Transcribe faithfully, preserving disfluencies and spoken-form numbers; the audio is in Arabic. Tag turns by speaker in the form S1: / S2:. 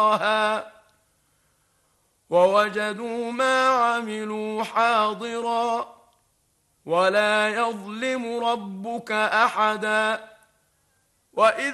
S1: ووجدوا ما عملوا حاضرا ولا يظلم ربك أحدا. وإذ